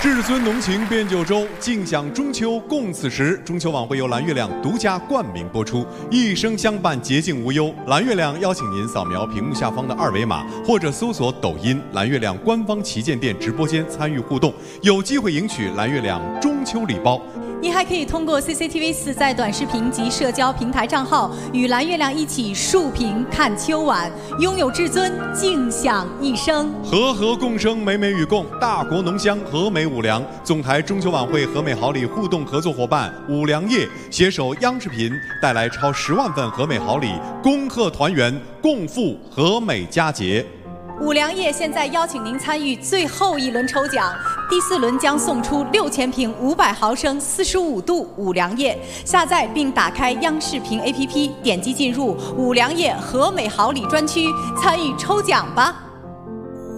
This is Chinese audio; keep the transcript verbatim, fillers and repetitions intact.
至尊浓情变九州，尽享中秋共此时。中秋晚会由蓝月亮独家冠名播出，一生相伴，洁净无忧。蓝月亮邀请您扫描屏幕下方的二维码，或者搜索抖音“蓝月亮”官方旗舰店直播间参与互动，有机会赢取蓝月亮中秋礼包。 您还可以通过 C C T V 四在短视频及社交平台账号与蓝月亮一起竖屏看秋晚，拥有至尊，尽享一生。 和和共生，美美与共，大国浓香，和美五粮。总台中秋晚会和美好礼互动合作伙伴五粮液携手央视频，带来超十万份和美好礼，恭贺团圆，共赴和美佳节。 五粮液现在邀请您参与最后一轮抽奖，第四轮将送出六千瓶五百毫升四十五度五粮液。下载并打开央视频 A P P， 点击进入五粮液和美好礼专区，参与抽奖吧。